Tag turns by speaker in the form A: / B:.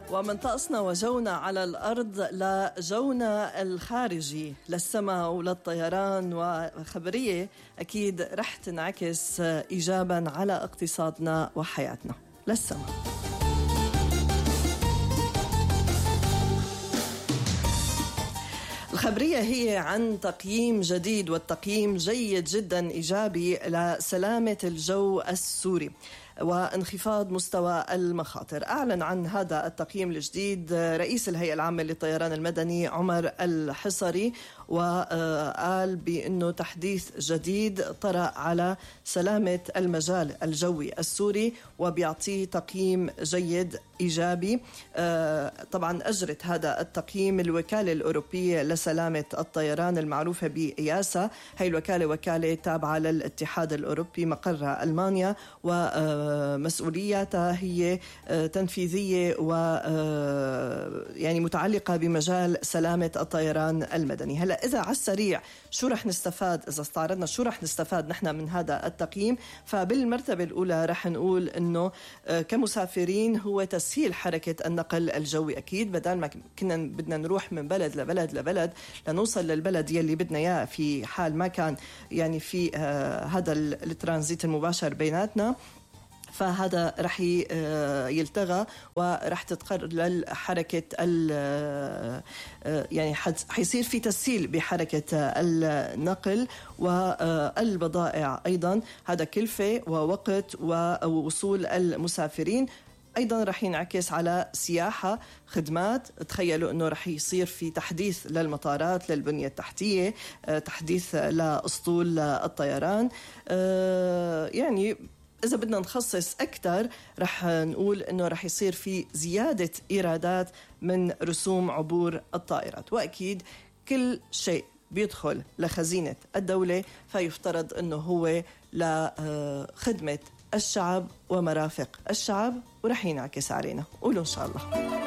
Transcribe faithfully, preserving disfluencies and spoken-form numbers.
A: ومن طقسنا وجونا على الأرض لجونا الخارجي للسماء وللطيران، وخبرية أكيد رح تنعكس إيجابا على اقتصادنا وحياتنا. للسماء. الخبرية هي عن تقييم جديد، والتقييم جيد جدا إيجابي لسلامة الجو السوري وانخفاض مستوى المخاطر. أعلن عن هذا التقييم الجديد رئيس الهيئة العامة للطيران المدني عمر الحصري، وقال بأنه تحديث جديد طرأ على سلامة المجال الجوي السوري وبيعطيه تقييم جيد إيجابي. طبعا أجرت هذا التقييم الوكالة الأوروبية لسلامة الطيران المعروفة بإياسا. هي الوكالة وكالة تابعة للاتحاد الأوروبي مقرها ألمانيا، ومسؤولياتها هي تنفيذية و يعني متعلقة بمجال سلامة الطيران المدني. هلا إذا على السريع شو رح نستفاد إذا استعرضنا شو رح نستفاد نحن من هذا التقييم؟ فبالمرتبة الأولى رح نقول إنه كمسافرين هو تسهيل حركة النقل الجوي. أكيد بدل ما كنا بدنا نروح من بلد لبلد لبلد لنوصل للبلد يلي بدنا إياه في حال ما كان يعني في آه هذا الترانزيت المباشر بيناتنا، فهذا رح يلتغى ورح تتقلل حركة يعني حيصير في تسهيل بحركة النقل والبضائع. أيضا هذا كلفة ووقت ووصول المسافرين. أيضا رح ينعكس على سياحة، خدمات. تخيلوا أنه رح يصير في تحديث للمطارات، للبنية التحتية، تحديث لأسطول الطيران. يعني إذا بدنا نخصص أكثر رح نقول أنه رح يصير في زيادة إيرادات من رسوم عبور الطائرات. وأكيد كل شيء بيدخل لخزينة الدولة فيفترض أنه هو لخدمة الشعب ومرافق الشعب، ورح ينعكس علينا. قولوا إن شاء الله.